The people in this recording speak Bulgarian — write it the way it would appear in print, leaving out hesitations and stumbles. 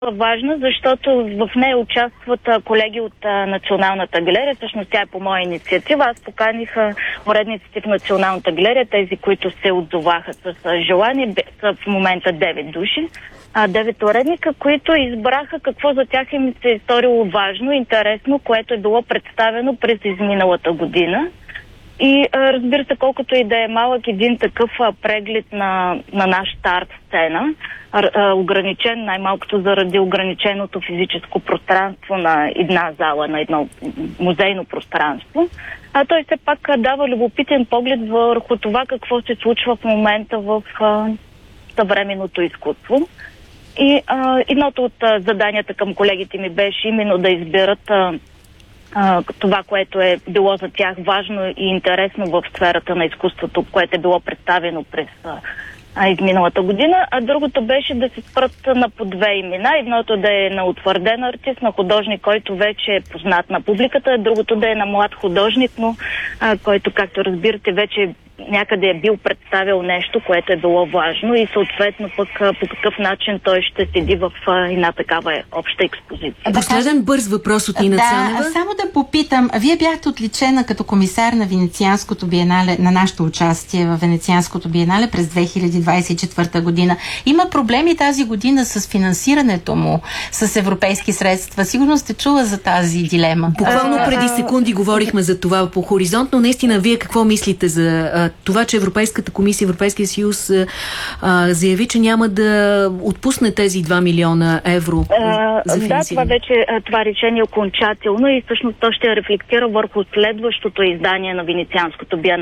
важна, защото в нея участват колеги от Националната галерия. Всъщност тя е по моя инициатива. Аз поканих уредниците в Националната галерия, тези, които се отзоваха с желание. Са в момента 9 души. 9 уредника, които избраха какво за тях им се е сторило важно, интересно, което е било представено през изминалата година. И разбира се, колкото и да е малък един такъв преглед на нашата арт-сцена, ограничен, най-малкото заради ограниченото физическо пространство на една зала, на едно музейно пространство, той все пак дава любопитен поглед върху това какво се случва в момента в съвременното изкуство. И едното от заданията към колегите ми беше именно да изберат това, което е било за тях важно и интересно в сферата на изкуството, което е било представено през изминалата година, а другото беше да се спрат на по две имена. Едното да е на утвърден артист, на художник, който вече е познат на публиката, а другото да е на млад художник, но който, както разбирате, вече някъде е бил представил нещо, което е било важно и съответно пък по какъв начин той ще седи в една такава обща експозиция. Последен бърз въпрос от Нина Цанева. Само да попитам, вие бяхте отличена като комисар на Венецианското биенале, на нашето участие в Венецианското биенале през 2024 година. Има проблеми тази година с финансирането му, с европейски средства. Сигурно сте чула за тази дилема. Буквално преди секунди говорихме за това по Хоризонт, но наистина вие какво мислите за това, че Европейската комисия, Европейския съюз заяви, че няма да отпусне тези 2 милиона евро за финансиране? Да, това решение е окончателно и всъщност то ще рефлектира върху следващото издание на Венецианското биенале.